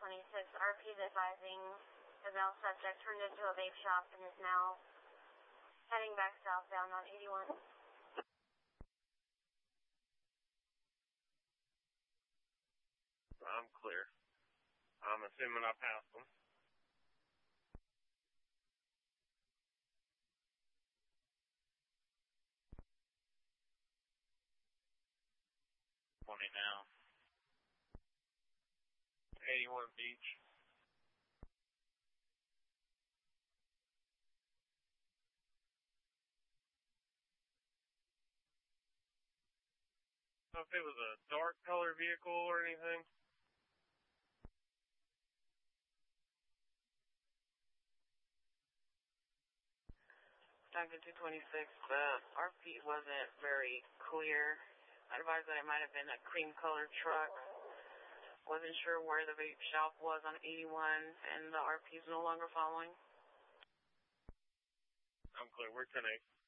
RP is advising the male subject turned into a vape shop and is now heading back southbound on 81. I'm clear. I'm assuming I passed them. Now. 81 Beach. So if it was a dark color vehicle or anything. Duncan 226, the RP wasn't very clear. I advised that it might have been a cream colored truck. Wasn't sure where the vape shop was on 81, and the RP is no longer following. I'm clear. We're 10-8.